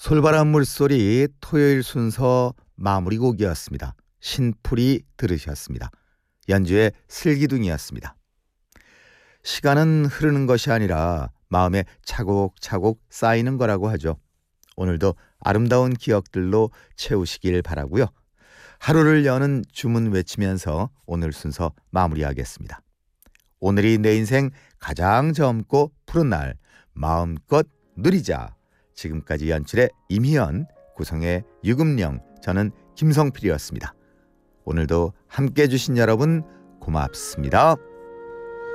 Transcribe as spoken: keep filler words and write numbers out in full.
솔바람 물소리 토요일 순서 마무리 곡이었습니다. 신풀이 들으셨습니다. 연주의 슬기둥이었습니다. 시간은 흐르는 것이 아니라 마음에 차곡차곡 쌓이는 거라고 하죠. 오늘도 아름다운 기억들로 채우시길 바라고요. 하루를 여는 주문 외치면서 오늘 순서 마무리하겠습니다. 오늘이 내 인생 가장 젊고 푸른 날, 마음껏 누리자. 지금까지 연출의 임희연, 구성의 유금령, 저는 김성필이었습니다. 오늘도 함께해 주신 여러분 고맙습니다.